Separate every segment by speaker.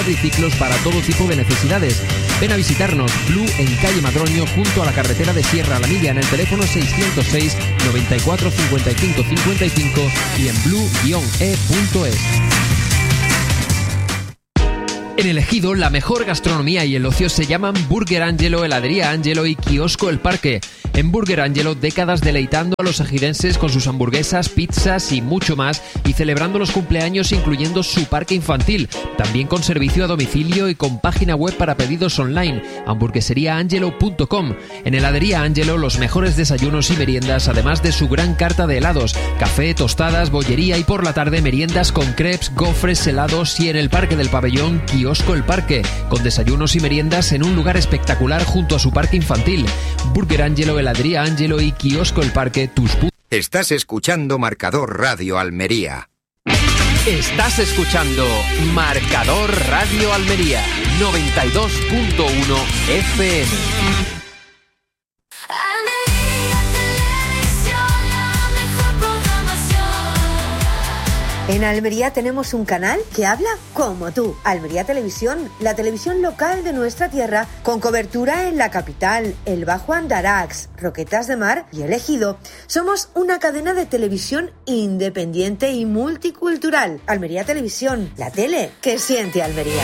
Speaker 1: y ciclos para todo tipo de necesidades. Ven a visitarnos. Blue en calle Madroño, junto a la carretera de Sierra La Milla, en el teléfono 606 94 55 55 y en blue-e.es. En el Ejido, la mejor gastronomía y el ocio se llaman Burger Angelo, Heladería Angelo y Kiosco El Parque. En Burger Angelo, décadas deleitando a los ejidenses con sus hamburguesas, pizzas y mucho más, y celebrando los cumpleaños incluyendo su parque infantil, también con servicio a domicilio y con página web para pedidos online, hamburgueseriaangelo.com. En Heladería Angelo, los mejores desayunos y meriendas, además de su gran carta de helados, café, tostadas, bollería y por la tarde meriendas con crepes, gofres, helados, y en el Parque del Pabellón, Kiosco El Parque, con desayunos y meriendas en un lugar espectacular junto a su parque infantil. Burger Angelo, Heladería Angelo y Kiosco El Parque, tus puntos.
Speaker 2: Estás escuchando Marcador Radio Almería.
Speaker 1: Estás escuchando Marcador Radio Almería, 92.1 FM.
Speaker 3: En Almería tenemos un canal que habla como tú. Almería Televisión, la televisión local de nuestra tierra, con cobertura en la capital, el Bajo Andarax, Roquetas de Mar y El Ejido. Somos una cadena de televisión independiente y multicultural. Almería Televisión, la tele que siente Almería.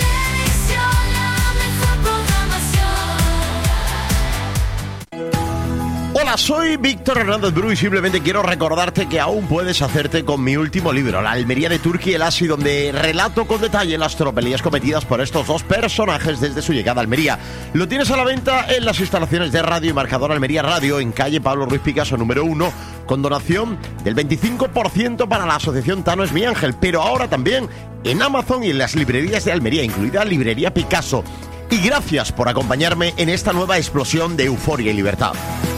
Speaker 4: Hola, soy Víctor Hernández Bru y simplemente quiero recordarte que aún puedes hacerte con mi último libro, La Almería de Turki El Asi, donde relato con detalle las tropelías cometidas por estos dos personajes desde su llegada a Almería. Lo tienes a la venta en las instalaciones de Radio y Marcador Almería Radio, en calle Pablo Ruiz Picasso número 1, con donación del 25% para la asociación Tano es mi ángel, pero ahora también en Amazon y en las librerías de Almería, incluida Librería Picasso. Y gracias por acompañarme en esta nueva explosión de euforia y libertad.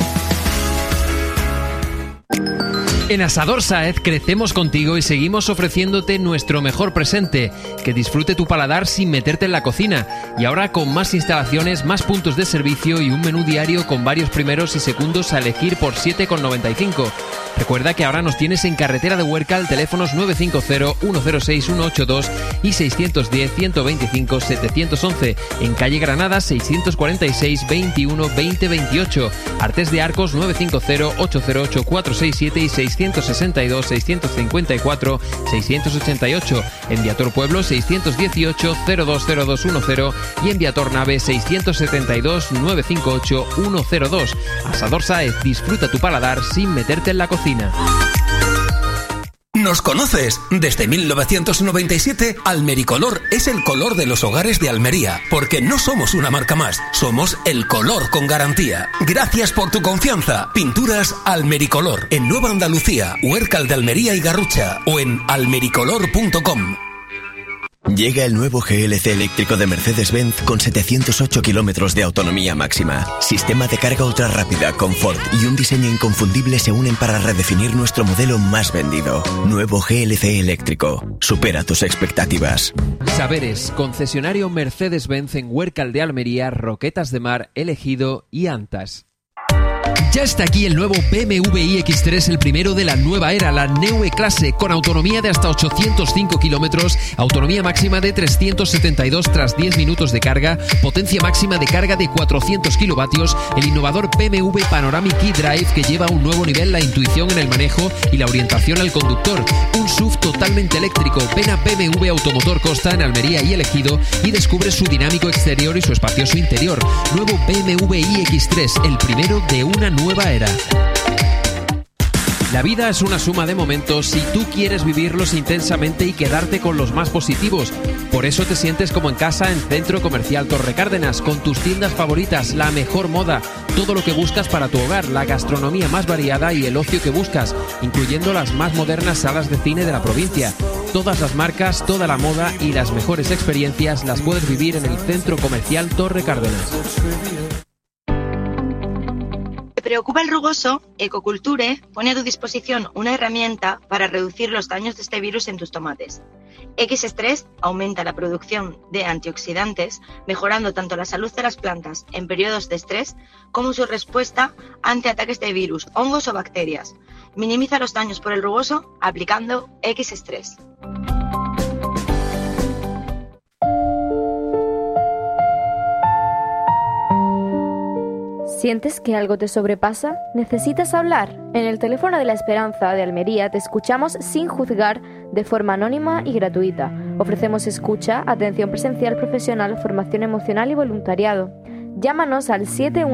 Speaker 1: En Asador Sáez crecemos contigo y seguimos ofreciéndote nuestro mejor presente, que disfrute tu paladar sin meterte en la cocina, y ahora con más instalaciones, más puntos de servicio y un menú diario con varios primeros y segundos a elegir por 7,95. Recuerda que ahora nos tienes en Carretera de Huércal, teléfonos 950-106-182 y 610-125-711, en calle Granada 646-21-2028, Artés de Arcos 950-808-467 y 662-654-688, en Viator Pueblo 618-020210 y en Viator Nave 672-958-102. Asador Sáez, disfruta tu paladar sin meterte en la cocina.
Speaker 5: ¿Nos conoces? Desde 1997, Almericolor es el color de los hogares de Almería, porque no somos una marca más, somos el color con garantía. Gracias por tu confianza. Pinturas Almericolor, en Nueva Andalucía, Huércal de Almería y Garrucha, o en almericolor.com.
Speaker 6: Llega el nuevo GLC eléctrico de Mercedes-Benz con 708 kilómetros de autonomía máxima. Sistema de carga ultra rápida, confort y un diseño inconfundible se unen para redefinir nuestro modelo más vendido. Nuevo GLC eléctrico. Supera tus expectativas.
Speaker 1: Saberes, concesionario Mercedes-Benz en Huércal de Almería, Roquetas de Mar, El Ejido y Antas. Ya está aquí el nuevo BMW iX3, el primero de la nueva era, la Neue Klasse, con autonomía de hasta 805 kilómetros, autonomía máxima de 372 tras 10 minutos de carga, potencia máxima de carga de 400 kilovatios, el innovador BMW Panoramic eDrive que lleva a un nuevo nivel la intuición en el manejo y la orientación al conductor, un SUV totalmente eléctrico. Ven a BMW Automotor Costa en Almería y El Ejido y descubre su dinámico exterior y su espacioso interior. Nuevo BMW iX3, el primero de una nueva era. La vida es una suma de momentos y tú quieres vivirlos intensamente y quedarte con los más positivos. Por eso te sientes como en casa en Centro Comercial Torre Cárdenas, con tus tiendas favoritas, la mejor moda, todo lo que buscas para tu hogar, la gastronomía más variada y el ocio que buscas, incluyendo las más modernas salas de cine de la provincia. Todas las marcas, toda la moda y las mejores experiencias las puedes vivir en el Centro Comercial Torre Cárdenas.
Speaker 7: ¿Te preocupa el rugoso? Ecoculture pone a tu disposición una herramienta para reducir los daños de este virus en tus tomates. X-Stress aumenta la producción de antioxidantes, mejorando tanto la salud de las plantas en periodos de estrés como su respuesta ante ataques de virus, hongos o bacterias. Minimiza los daños por el rugoso aplicando X-Stress.
Speaker 8: ¿Sientes que algo te sobrepasa? ¿Necesitas hablar? En el teléfono de la Esperanza de Almería te escuchamos sin juzgar, de forma anónima y gratuita. Ofrecemos escucha, atención presencial profesional, formación emocional y voluntariado. Llámanos al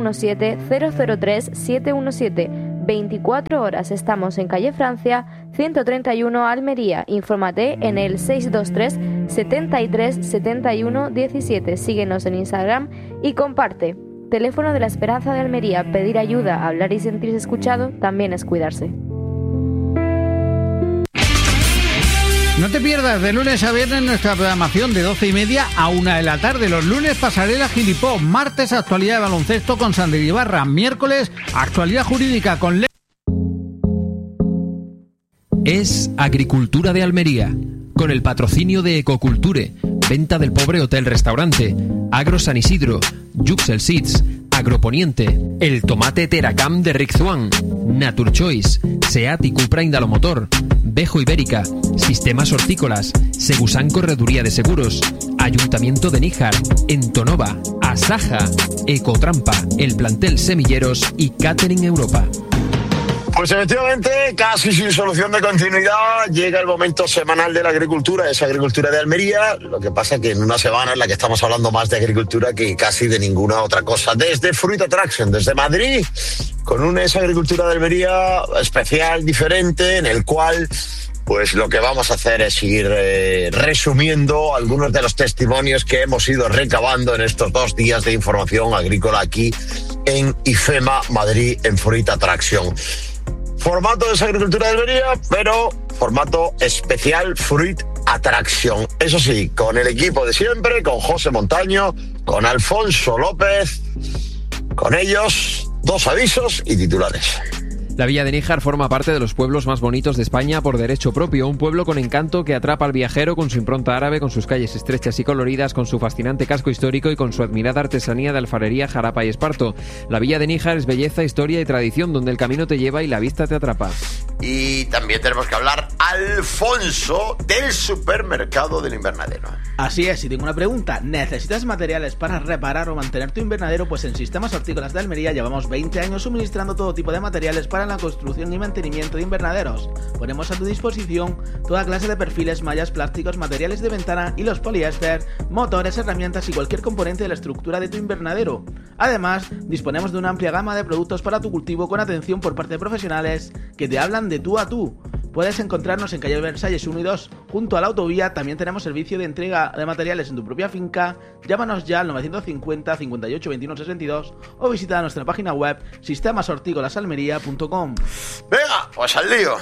Speaker 8: 717-003-717. 24 horas. Estamos en calle Francia, 131 Almería. Infórmate en el 623 73 71 17. Síguenos en Instagram y comparte. Teléfono de la Esperanza de Almería. Pedir ayuda, hablar y sentirse escuchado también es cuidarse.
Speaker 9: No te pierdas de lunes a viernes nuestra programación de 12:30 a 1 de la tarde. Los lunes pasarela Gilipó, martes actualidad de baloncesto con Sander Ibarra, miércoles actualidad jurídica con
Speaker 1: Es Agricultura de Almería, con el patrocinio de Ecoculture, venta del Pobre Hotel Restaurante, Agro San Isidro, Juxel Seeds, Agroponiente, el tomate Teracam de Rixuan, Nature Choice, Seat y Cupra Indalomotor, Bejo Ibérica, Sistemas Hortícolas, Segusan Correduría de Seguros, Ayuntamiento de Níjar, Entonova, Asaja, Ecotrampa, el Plantel Semilleros y Catering Europa.
Speaker 4: Pues efectivamente, casi sin solución de continuidad, llega el momento semanal de la agricultura, esa agricultura de Almería. Lo que pasa es que en una semana en la que estamos hablando más de agricultura que casi de ninguna otra cosa. Desde Fruit Attraction, desde Madrid, con esa agricultura de Almería especial, diferente, en el cual pues lo que vamos a hacer es ir resumiendo algunos de los testimonios que hemos ido recabando en estos 2 días de información agrícola aquí en IFEMA Madrid, en Fruit Attraction. Formato de esa agricultura de Almería, pero formato especial Fruit Attraction. Eso sí, con el equipo de siempre, con José Montaño, con Alfonso López, con ellos, 2 avisos y titulares.
Speaker 1: La Villa de Níjar forma parte de los pueblos más bonitos de España por derecho propio, un pueblo con encanto que atrapa al viajero con su impronta árabe, con sus calles estrechas y coloridas, con su fascinante casco histórico y con su admirada artesanía de alfarería, jarapa y esparto. La Villa de Níjar es belleza, historia y tradición, donde el camino te lleva y la vista te atrapa.
Speaker 4: Y también tenemos que hablar, Alfonso, del supermercado del invernadero.
Speaker 10: Así es, y tengo una pregunta. ¿Necesitas materiales para reparar o mantener tu invernadero? Pues en Sistemas Hortícolas de Almería llevamos 20 años suministrando todo tipo de materiales para la construcción y mantenimiento de invernaderos. Ponemos a tu disposición toda clase de perfiles, mallas, plásticos, materiales de ventana, hilos poliéster, motores, herramientas y cualquier componente de la estructura de tu invernadero. Además, disponemos de una amplia gama de productos para tu cultivo con atención por parte de profesionales que te hablan de tú a tú. Puedes encontrarnos en calle Versalles 1 y 2, junto a la autovía. También tenemos servicio de entrega de materiales en tu propia finca. Llámanos ya al 950 58 21 62 o visita nuestra página web sistemasorticolasalmería.com.
Speaker 4: Venga, pues al lío.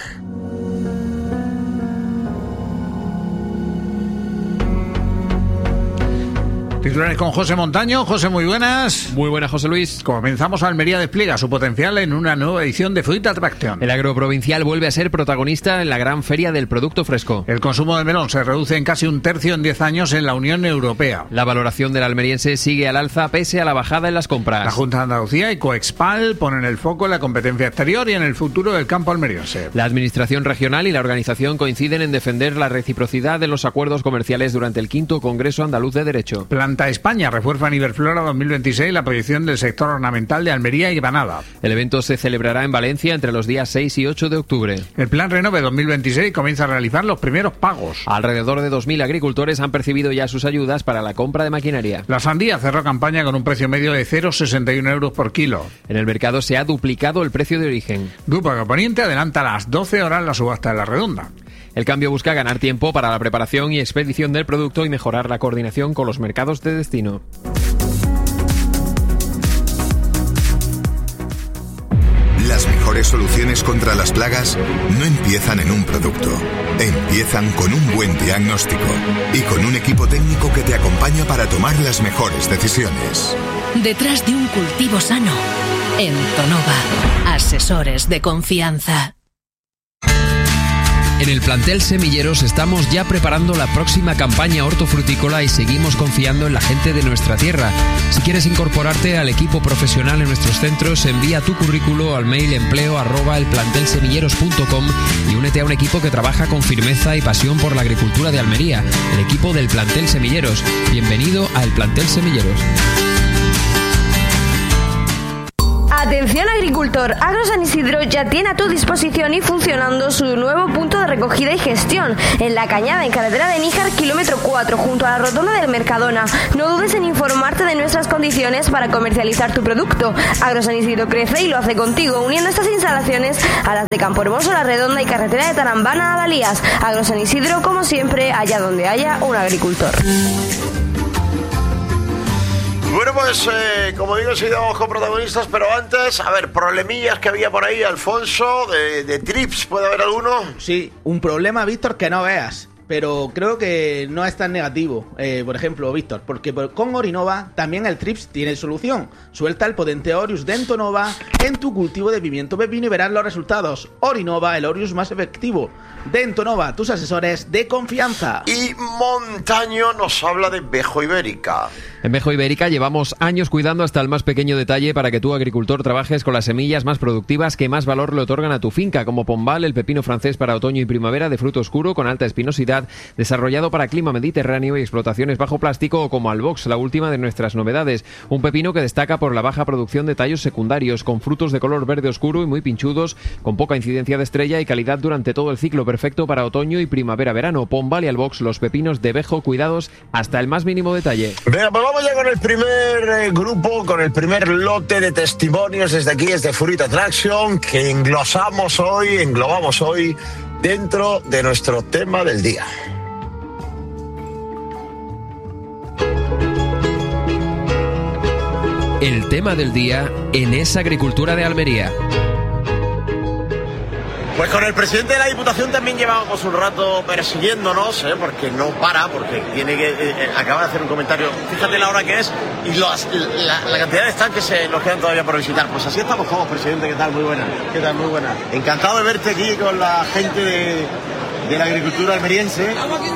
Speaker 9: Titulares con José Montaño. José, muy buenas.
Speaker 1: Muy buenas, José Luis.
Speaker 9: Comenzamos. Almería despliega su potencial en una nueva edición de Fruit Attraction.
Speaker 1: El agroprovincial vuelve a ser protagonista en la gran feria del producto fresco.
Speaker 9: El consumo de melón se reduce en casi 1/3 en 10 años en la Unión Europea.
Speaker 1: La valoración del almeriense sigue al alza pese a la bajada en las compras.
Speaker 9: La Junta de Andalucía y Coexpal ponen el foco en la competencia exterior y en el futuro del campo almeriense.
Speaker 1: La Administración Regional y la organización coinciden en defender la reciprocidad de los acuerdos comerciales durante el 5º Congreso Andaluz de Derecho.
Speaker 9: Planta España refuerza en Iberflora 2026 la proyección del sector ornamental de Almería y Granada.
Speaker 1: El evento se celebrará en Valencia entre los días 6 y 8 de octubre.
Speaker 9: El Plan Renove 2026 comienza a realizar los primeros pagos.
Speaker 1: Alrededor de 2.000 agricultores han percibido ya sus ayudas para la compra de maquinaria.
Speaker 9: La sandía cerró campaña con un precio medio de 0,61 euros por kilo.
Speaker 1: En el mercado se ha duplicado el precio de origen.
Speaker 9: Grupo Agroponiente adelanta a las 12 horas la subasta de la Redonda.
Speaker 1: El cambio busca ganar tiempo para la preparación y expedición del producto y mejorar la coordinación con los mercados de destino.
Speaker 2: Las mejores soluciones contra las plagas no empiezan en un producto. Empiezan con un buen diagnóstico y con un equipo técnico que te acompaña para tomar las mejores decisiones.
Speaker 11: Detrás de un cultivo sano, Entonova, asesores de confianza.
Speaker 1: En el plantel Semilleros estamos ya preparando la próxima campaña hortofrutícola y seguimos confiando en la gente de nuestra tierra. Si quieres incorporarte al equipo profesional en nuestros centros, envía tu currículo al mail empleo@elplantelsemilleros.com y únete a un equipo que trabaja con firmeza y pasión por la agricultura de Almería, el equipo del plantel Semilleros. Bienvenido al plantel Semilleros.
Speaker 12: Atención agricultor, Agro San Isidro ya tiene a tu disposición y funcionando su nuevo punto de recogida y gestión en La Cañada, en carretera de Níjar, kilómetro 4, junto a la rotonda del Mercadona. No dudes en informarte de nuestras condiciones para comercializar tu producto. Agro San Isidro crece y lo hace contigo, uniendo estas instalaciones a las de Campo Hermoso, La Redonda y carretera de Tarambana a Dalías. Agro San Isidro, como siempre, allá donde haya un agricultor.
Speaker 4: Bueno, pues como digo, seguimos con protagonistas, pero antes, a ver, problemillas que había por ahí, Alfonso, de trips, ¿puede haber alguno?
Speaker 10: Sí, un problema, Víctor, que no veas. Pero creo que no es tan negativo, por ejemplo, Víctor, porque con Orinova también el TRIPS tiene solución. Suelta el potente Orius Dentonova en tu cultivo de pimiento pepino y verás los resultados. Orinova, el Orius más efectivo. Dentonova, tus asesores de confianza.
Speaker 4: Y Montaño nos habla de Vejo Ibérica.
Speaker 1: En Vejo Ibérica llevamos años cuidando hasta el más pequeño detalle para que tú, agricultor, trabajes con las semillas más productivas que más valor le otorgan a tu finca, como Pombal, el pepino francés para otoño y primavera de fruto oscuro con alta espinosidad, desarrollado para clima mediterráneo y explotaciones bajo plástico, o como Albox, la última de nuestras novedades, un pepino que destaca por la baja producción de tallos secundarios, con frutos de color verde oscuro y muy pinchudos, con poca incidencia de estrella y calidad durante todo el ciclo, perfecto para otoño y primavera-verano. Pombal y Albox, los pepinos de Vejo, cuidados hasta el más mínimo detalle.
Speaker 13: Venga, pues vamos ya con el primer grupo, con el primer lote de testimonios desde aquí, desde Fruit Attraction, que englobamos hoy dentro de nuestro tema del día.
Speaker 1: El tema del día en esa agricultura de Almería.
Speaker 4: Pues con el presidente de la Diputación también llevábamos un rato persiguiéndonos, porque no para, porque tiene que acaba de hacer un comentario. Fíjate la hora que es y la cantidad de stands que se nos quedan todavía por visitar. Pues así estamos todos, presidente. ¿Qué tal? Muy buena. ¿Qué tal? Muy buena. Encantado de verte aquí con la gente de la agricultura almeriense.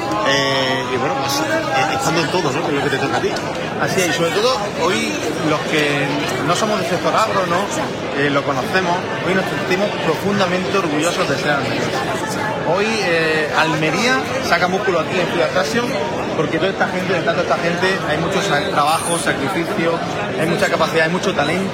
Speaker 4: Y bueno, pues estando en todo, ¿no? Que es lo que te toca a ti.
Speaker 14: Así es, y sobre todo hoy los que no somos del sector agro, ¿no? Lo conocemos, hoy nos sentimos profundamente orgullosos de ser almerienses. Hoy Almería saca músculo aquí en Fruit Attraction porque toda esta gente, detrás de esta gente, hay mucho trabajo, sacrificio, hay mucha capacidad, hay mucho talento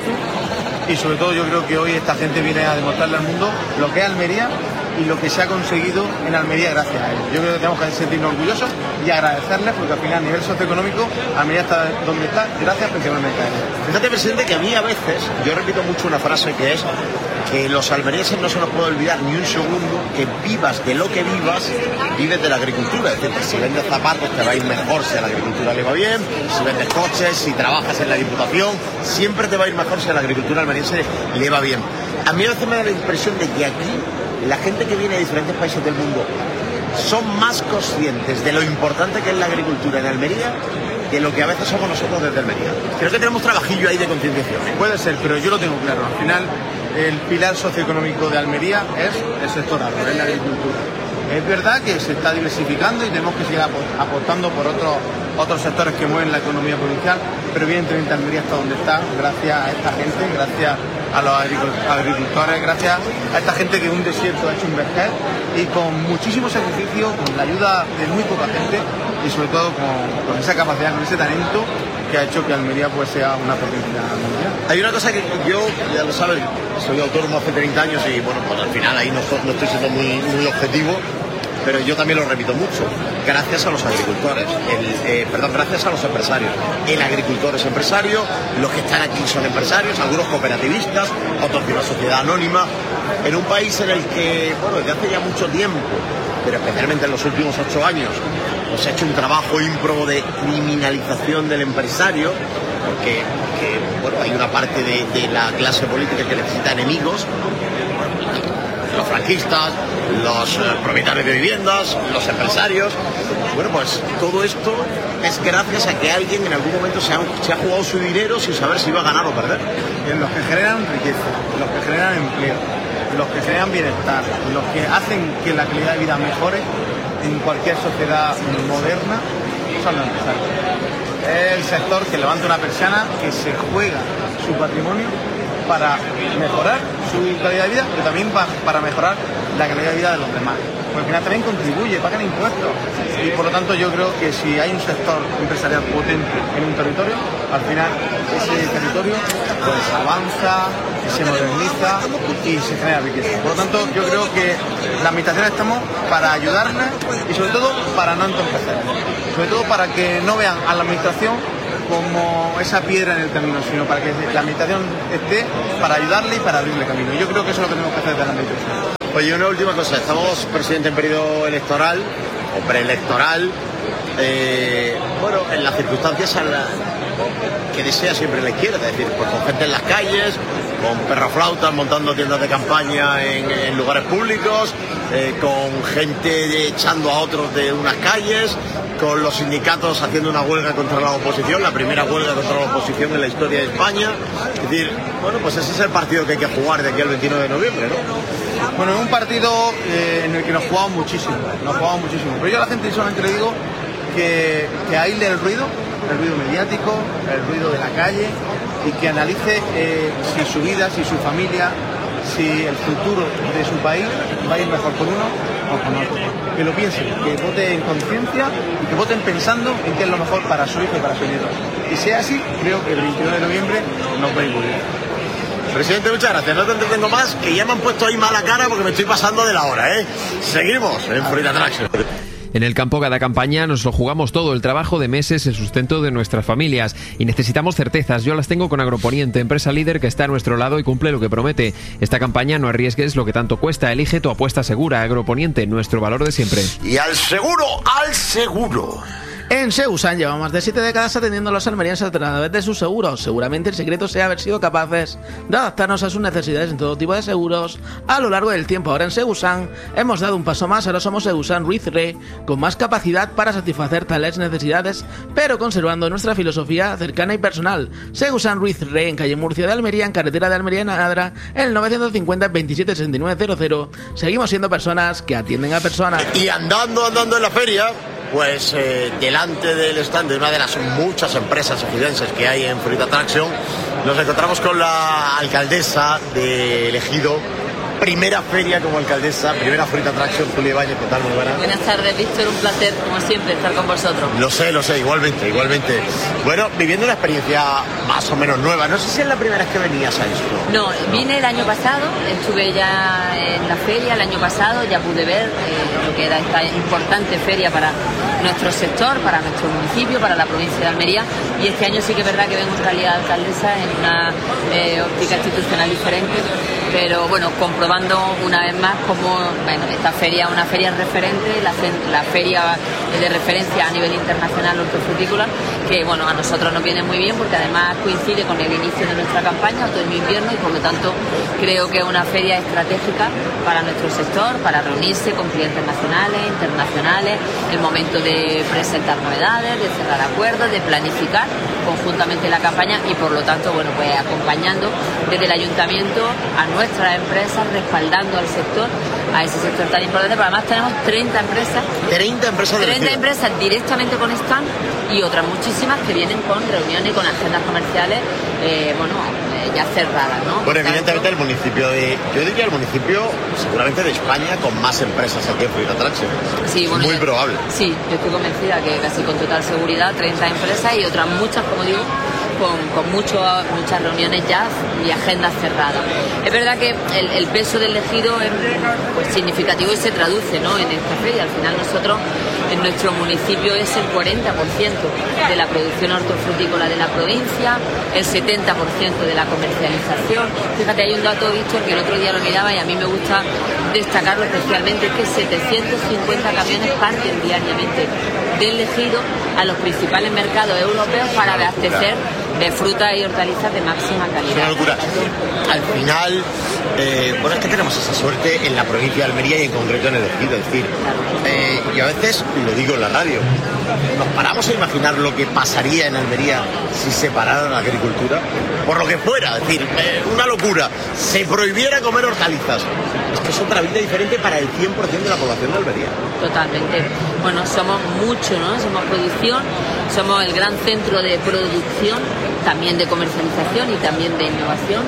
Speaker 14: y sobre todo yo creo que hoy esta gente viene a demostrarle al mundo lo que es Almería y lo que se ha conseguido en Almería gracias a ellos. Yo creo que tenemos que sentirnos orgullosos y agradecerles porque al final a nivel socioeconómico Almería está donde está gracias principalmente a ellos.
Speaker 4: Fíjate, presidente, que a mí a veces, yo repito mucho una frase que es que los almerienses no se nos puede olvidar ni un segundo que vivas de lo que vivas, vives de la agricultura. Es decir, que si vendes zapatos te va a ir mejor si a la agricultura le va bien, si vendes coches, si trabajas en la Diputación, siempre te va a ir mejor si a la agricultura almeriense le va bien. A mí a veces me da la impresión de que aquí la gente que viene de diferentes países del mundo son más conscientes de lo importante que es la agricultura en Almería de lo que a veces somos nosotros desde Almería. Creo que tenemos trabajillo ahí de concienciación.
Speaker 14: Puede ser, pero yo lo tengo claro. Al final, el pilar socioeconómico de Almería es el sector agro, es la agricultura. Es verdad que se está diversificando y tenemos que seguir apostando por otros sectores que mueven la economía provincial, pero evidentemente Almería está donde está gracias a esta gente, gracias a los agricultores, gracias a esta gente que en un desierto ha hecho un vergel y con muchísimo sacrificio, con la ayuda de muy poca gente y sobre todo con esa capacidad, con ese talento que ha hecho que Almería pues sea una potencia mundial.
Speaker 4: Hay una cosa que yo, ya lo saben, soy autónomo hace 30 años y bueno, pues al final ahí no estoy siendo muy objetivo, pero yo también lo repito mucho, gracias a los agricultores, gracias a los empresarios. El agricultor es empresario, los que están aquí son empresarios, algunos cooperativistas, otros de una sociedad anónima, en un país en el que, bueno, desde hace ya mucho tiempo, pero especialmente en los últimos 8 años, se ha hecho un trabajo ímprobo de criminalización del empresario, porque bueno, hay una parte de la clase política que necesita enemigos, los franquistas, los propietarios de viviendas, los empresarios. Bueno, pues todo esto es gracias a que alguien en algún momento se ha jugado su dinero sin saber si iba a ganar o perder.
Speaker 14: Los que generan riqueza, los que generan empleo, los que generan bienestar, los que hacen que la calidad de vida mejore en cualquier sociedad moderna son los empresarios. Es el sector que levanta una persiana, que se juega su patrimonio para mejorar su calidad de vida, pero también para mejorar la calidad de vida de los demás. porque al final también contribuye, pagan impuestos. Y por lo tanto yo creo que si hay un sector empresarial potente en un territorio, al final ese territorio pues avanza, se moderniza y se genera riqueza. Por lo tanto yo creo que la administración estamos para ayudarles y sobre todo para no entorpecer, sobre todo para que no vean a la administración como esa piedra en el camino, sino para que la administración esté para ayudarle y para abrirle camino. Yo creo que eso es lo que tenemos que hacer desde la administración.
Speaker 4: Oye, una última cosa, estamos, presidente, en periodo electoral o preelectoral, bueno, en las circunstancias que desea siempre la izquierda, es decir, pues con gente en las calles, con perroflautas montando tiendas de campaña en lugares públicos, con gente echando a otros de unas calles, con los sindicatos haciendo una huelga contra la oposición, la primera huelga contra la oposición en la historia de España. Es decir, bueno, pues ese es el partido que hay que jugar de aquí al 29 de noviembre, ¿no?
Speaker 14: Bueno, es un partido en el que nos jugamos muchísimo, pero yo a la gente solamente le digo que aísle el ruido mediático, el ruido de la calle, y que analice si su vida, si su familia, si el futuro de su país va a ir mejor con uno o con otro. Que lo piensen, que voten en conciencia y que voten pensando en qué es lo mejor para su hijo y para su nieto. Y sea así, creo que el 29 de noviembre nos va a ir muy bien.
Speaker 4: Presidente, muchas gracias. No te entretengo más, que ya me han puesto ahí mala cara porque me estoy pasando de la hora, ¿eh? Seguimos en Fruit Attraction.
Speaker 1: En el campo cada campaña nos lo jugamos todo, el trabajo de meses, el sustento de nuestras familias, y necesitamos certezas. Yo las tengo con Agroponiente, empresa líder que está a nuestro lado y cumple lo que promete. Esta campaña no arriesgues lo que tanto cuesta, elige tu apuesta segura. Agroponiente, nuestro valor de siempre.
Speaker 4: Y al seguro, al seguro.
Speaker 10: En Segusan llevamos más de 7 décadas atendiendo a los almerienses a través de sus seguros. Seguramente el secreto sea haber sido capaces de adaptarnos a sus necesidades en todo tipo de seguros a lo largo del tiempo. Ahora en Segusan hemos dado un paso más, ahora somos Segusan Ruiz Re, con más capacidad para satisfacer tales necesidades, pero conservando nuestra filosofía cercana y personal. Segusan Ruiz Re, en calle Murcia de Almería, en carretera de Almería en Adra, en el 950 27 6900. Seguimos siendo personas que atienden a personas.
Speaker 4: Y andando en la feria, pues delante del stand de una de las muchas empresas ejidenses que hay en Fruit Attraction, nos encontramos con la alcaldesa de Ejido. Primera feria como alcaldesa, primera Fruit Attraction. Julia Ibáñez, ¿qué tal? Muy buenas.
Speaker 15: Buenas tardes, Víctor, un placer, como siempre, estar con vosotros.
Speaker 4: Lo sé, igualmente. Bueno, viviendo una experiencia más o menos nueva, no sé si es la primera vez que venías a esto.
Speaker 15: No, vine el año pasado, estuve ya en la feria el año pasado, ya pude ver lo que era esta importante feria para nuestro sector, para nuestro municipio, para la provincia de Almería, y este año sí que es verdad que vengo en calidad de alcaldesa en una óptica institucional diferente, pero bueno, comprobando una vez más como esta feria es una feria referente, la feria de referencia a nivel internacional hortofrutícola, que bueno, a nosotros nos viene muy bien porque además coincide con el inicio de nuestra campaña otoño-invierno, y por lo tanto creo que es una feria estratégica para nuestro sector, para reunirse con clientes nacionales, internacionales, el momento de presentar novedades, de cerrar acuerdos, de planificar conjuntamente la campaña, y por lo tanto, bueno, pues acompañando desde el ayuntamiento a nuestras empresas, respaldando al sector, a ese sector tan importante, pero además tenemos 30 empresas. 30 empresas directamente con stand, y otras muchísimas que vienen con reuniones, con agendas comerciales, ya cerradas, ¿no?
Speaker 4: Bueno, evidentemente el municipio yo diría el municipio seguramente de España con más empresas aquí en Fruit Attraction.
Speaker 15: Sí, bueno,
Speaker 4: muy probable.
Speaker 15: Sí, yo estoy convencida que casi con total seguridad 30 empresas y otras muchas, como digo, con muchas reuniones ya y agendas cerradas. Es verdad que el peso del ejido es pues significativo y se traduce, ¿no?, en esta feria. Al final nosotros, en nuestro municipio, es el 40% de la producción hortofrutícola de la provincia, el 70% de la comercialización. Fíjate, hay un dato, Víctor, que el otro día lo miraba y a mí me gusta destacarlo especialmente, es que 750 camiones parten diariamente del ejido a los principales mercados europeos para abastecer de frutas y hortalizas de máxima calidad.
Speaker 4: Es una locura. Al final, es que tenemos esa suerte en la provincia de Almería y en concreto en el Ejido. Es decir, yo a veces lo digo en la radio, nos paramos a imaginar lo que pasaría en Almería si se parara la agricultura, por lo que fuera. Es decir, una locura. Se prohibiera comer hortalizas. Esto es otra vida diferente para el 100% de la población de Almería.
Speaker 15: Totalmente. Bueno, somos mucho, ¿no? Somos producción, somos el gran centro de producción, también de comercialización y también de innovación.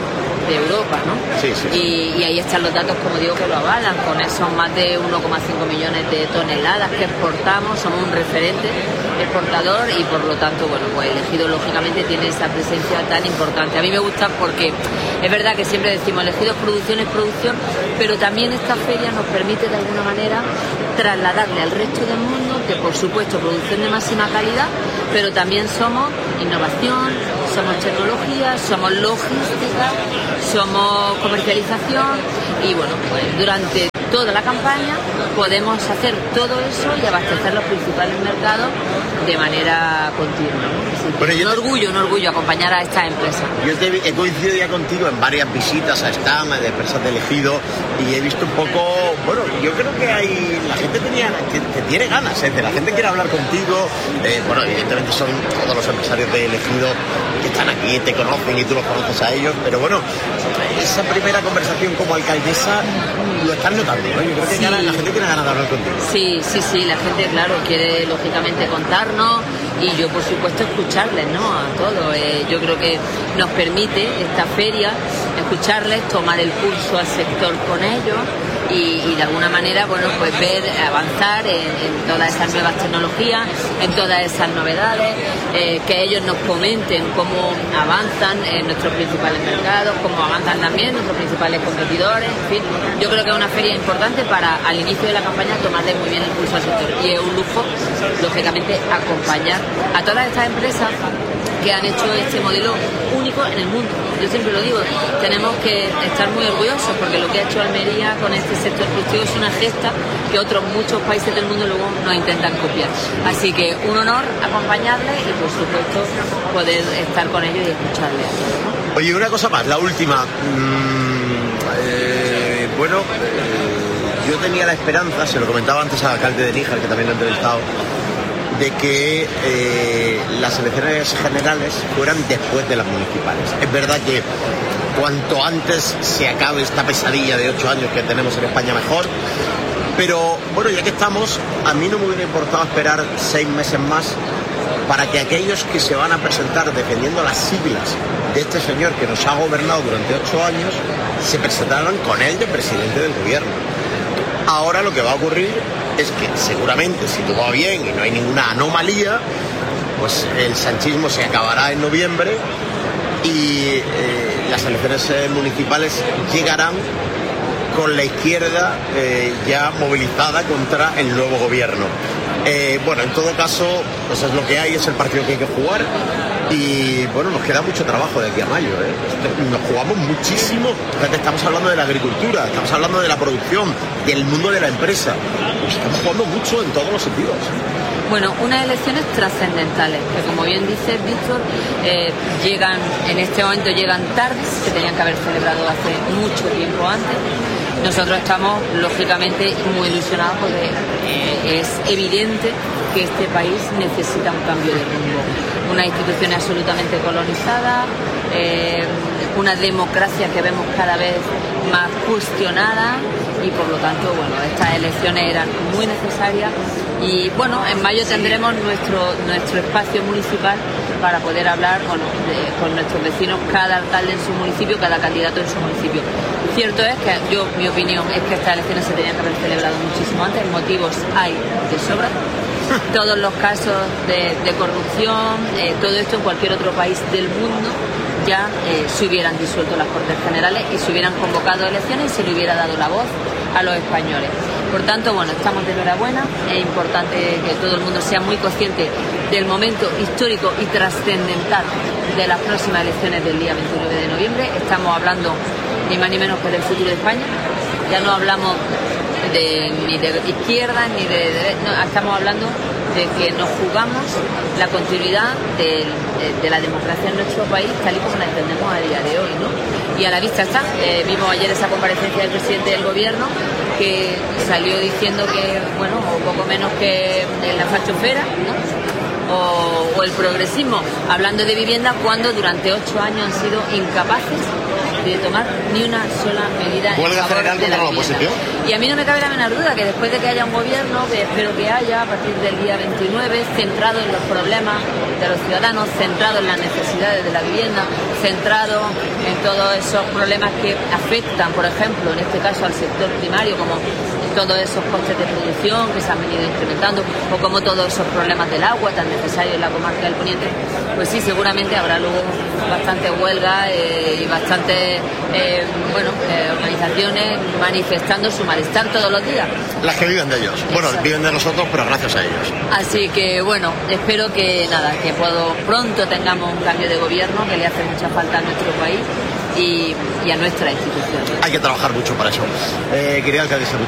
Speaker 15: de Europa, ¿no?
Speaker 4: Sí.
Speaker 15: Y ahí están los datos, como digo, que lo avalan, con esos más de 1,5 millones de toneladas que exportamos, somos un referente exportador y por lo tanto, bueno, pues el Ejido lógicamente tiene esa presencia tan importante. A mí me gusta porque es verdad que siempre decimos el Ejido es producción, pero también esta feria nos permite de alguna manera trasladarle al resto del mundo que por supuesto producción de máxima calidad, pero también somos innovación, somos tecnología, somos logística, somos comercialización y bueno, pues durante toda la campaña podemos hacer todo eso y abastecer los principales mercados de manera continua, ¿no?
Speaker 4: Bueno,
Speaker 15: un orgullo acompañar a estas empresas.
Speaker 4: Yo he coincidido ya contigo en varias visitas a stand de empresas de Ejido y he visto un poco, bueno, yo creo que la gente que tiene ganas, la gente quiere hablar contigo, bueno, evidentemente son todos los empresarios de Ejido que están aquí, te conocen y tú los conoces a ellos, pero bueno, esa primera conversación como alcaldesa lo están notando, ¿no? Yo creo que la gente tiene ganas de hablar contigo.
Speaker 15: Sí, la gente, claro, quiere lógicamente contarnos y yo, por supuesto, escucharles, ¿no? A todos. Yo creo que nos permite esta feria escucharles, tomar el pulso al sector con ellos y de alguna manera, bueno, pues ver avanzar en todas esas nuevas tecnologías, en todas esas novedades, que ellos nos comenten cómo avanzan en nuestros principales mercados, cómo avanzan también nuestros principales competidores, en fin. Yo creo que es una feria importante para al inicio de la campaña tomarle muy bien el pulso al sector y es un lujo, lógicamente, acompañar a todas estas empresas que han hecho este modelo único en el mundo. Yo siempre lo digo, tenemos que estar muy orgullosos porque lo que ha hecho Almería con este sector productivo es una gesta que otros muchos países del mundo luego nos intentan copiar. Así que un honor acompañarles y por supuesto poder estar con ellos y escucharles.
Speaker 4: Oye, una cosa más, la última. Yo tenía la esperanza, se lo comentaba antes al alcalde de Níjar, que también lo he entrevistado, de que las elecciones generales fueran después de las municipales. Es verdad que cuanto antes se acabe esta pesadilla de 8 años que tenemos en España mejor, pero bueno, ya que estamos, a mí no me hubiera importado esperar 6 meses más para que aquellos que se van a presentar defendiendo las siglas de este señor que nos ha gobernado durante 8 años se presentaran con él de presidente del gobierno. Ahora lo que va a ocurrir es que seguramente, si todo va bien y no hay ninguna anomalía, pues el sanchismo se acabará en noviembre y las elecciones municipales llegarán con la izquierda ya movilizada contra el nuevo gobierno. Bueno, en todo caso, pues es lo que hay, es el partido que hay que jugar y bueno, nos queda mucho trabajo de aquí a mayo, Nos jugamos muchísimo, fíjate, estamos hablando de la agricultura, estamos hablando de la producción, del mundo de la empresa, estamos jugando mucho en todos los sentidos.
Speaker 15: Bueno, unas elecciones trascendentales, que como bien dices, Víctor, llegan, en este momento llegan tarde, se tenían que haber celebrado hace mucho tiempo antes. Nosotros estamos, lógicamente, muy ilusionados porque es evidente que este país necesita un cambio de rumbo. Unas instituciones absolutamente colonizadas, una democracia que vemos cada vez más cuestionada y por lo tanto, bueno, estas elecciones eran muy necesarias y bueno, en mayo tendremos nuestro espacio municipal para poder hablar, bueno, con nuestros vecinos, cada alcalde en su municipio, cada candidato en su municipio. Cierto es que mi opinión es que estas elecciones se tenían que haber celebrado muchísimo antes, motivos hay de sobra. Todos los casos de corrupción, todo esto en cualquier otro país del mundo ya se hubieran disuelto las Cortes Generales y se hubieran convocado elecciones y se le hubiera dado la voz a los españoles. Por tanto, bueno, estamos de enhorabuena, es importante que todo el mundo sea muy consciente del momento histórico y trascendental de las próximas elecciones del día 29 de noviembre. Estamos hablando ni más ni menos que del futuro de España, ya no hablamos ni de izquierda ni de derecha, no, estamos hablando de que nos jugamos la continuidad de la democracia en nuestro país tal y como la entendemos a día de hoy, ¿no? Y a la vista está, vimos ayer esa comparecencia del presidente del gobierno que salió diciendo que, bueno, o poco menos que la fachofera, ¿no? O el progresismo, hablando de vivienda cuando durante 8 años han sido incapaces de tomar ni una sola medida
Speaker 4: ¿Huelga
Speaker 15: en favor
Speaker 4: general
Speaker 15: de la
Speaker 4: contra la
Speaker 15: vivienda.
Speaker 4: oposición?
Speaker 15: Y a mí no me cabe la menor duda que después de que haya un gobierno, que espero que haya a partir del día 29, centrado en los problemas de los ciudadanos, centrado en las necesidades de la vivienda, centrado en todos esos problemas que afectan, por ejemplo, en este caso al sector primario, como todos esos costes de producción que se han venido incrementando, o como todos esos problemas del agua tan necesarios en la comarca del Poniente, pues sí, seguramente habrá luego bastante huelga y bastantes organizaciones manifestando su malestar todos los días.
Speaker 4: Las que viven de ellos. Bueno, viven de nosotros, pero gracias a ellos.
Speaker 15: Así que bueno, espero que pronto tengamos un cambio de gobierno que le hace mucha falta a nuestro país y a nuestra institución.
Speaker 4: Hay que trabajar mucho para eso. Querida alcaldesa,